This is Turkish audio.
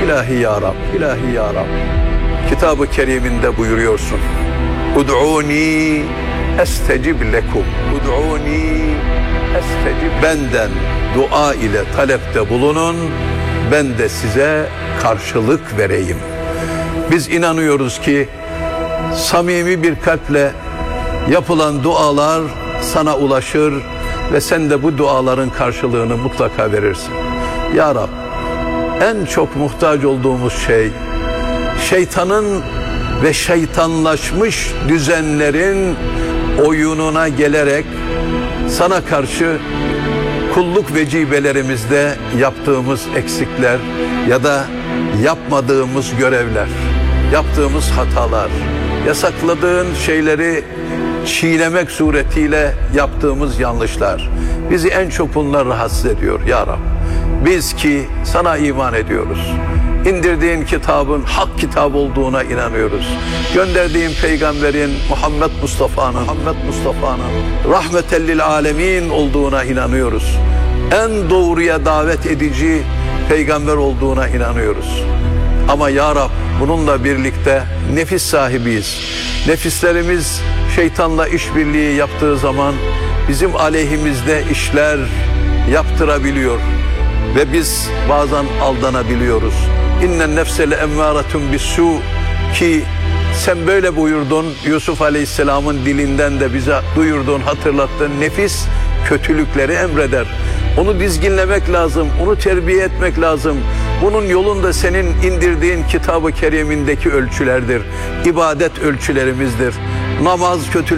İlahi ya Rab, ilahi ya Rab. Kitab-ı Kerim'inde buyuruyorsun. Ud'uni estecib lekum. Ud'uni estecib. Benden dua ile talepte bulunun. Ben de size karşılık vereyim. Biz inanıyoruz ki samimi bir kalple yapılan dualar sana ulaşır ve sen de bu duaların karşılığını mutlaka verirsin. Ya Rab, en çok muhtaç olduğumuz şey şeytanın ve şeytanlaşmış düzenlerin oyununa gelerek sana karşı kulluk vecibelerimizde yaptığımız eksikler ya da yapmadığımız görevler, yaptığımız hatalar, yasakladığın şeyleri çiğnemek suretiyle yaptığımız yanlışlar. Bizi en çok bunlar rahatsız ediyor ya Rab. Biz ki sana iman ediyoruz. İndirdiğin kitabın hak kitap olduğuna inanıyoruz. Gönderdiğin peygamberin Muhammed Mustafa'nın rahmetellil alemin olduğuna inanıyoruz. En doğruya davet edici peygamber olduğuna inanıyoruz. Ama ya Rab, bununla birlikte nefis sahibiyiz. Nefislerimiz şeytanla işbirliği yaptığı zaman bizim aleyhimizde işler yaptırabiliyor ve biz bazen aldanabiliyoruz. İnnen nefsele emmâretun bis-sû, ki sen böyle buyurdun, Yusuf Aleyhisselam'ın dilinden de bize duyurdun, hatırlattın. Nefis kötülükleri emreder. Onu dizginlemek lazım, onu terbiye etmek lazım. Bunun yolunda senin indirdiğin Kitab-ı Kerim'indeki ölçülerdir. İbadet ölçülerimizdir. Namaz kötülük